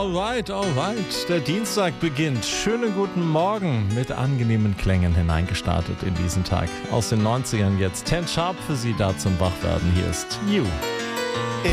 Alright. Der Dienstag beginnt. Schönen guten Morgen mit angenehmen Klängen hineingestartet in diesen Tag. Aus den 90ern jetzt 10 Sharp für Sie da zum Wachwerden. Hier ist You.